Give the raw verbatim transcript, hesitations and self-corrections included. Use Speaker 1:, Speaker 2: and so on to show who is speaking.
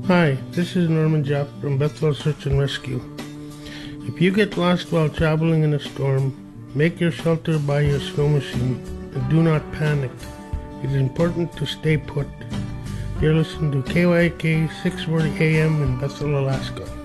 Speaker 1: Hi, this is Norman Japp from Bethel Search and Rescue. If you get lost while traveling in a storm, make your shelter by your snow machine and do not panic. It is important to stay put. You're listening to K Y K six forty A M in Bethel, Alaska.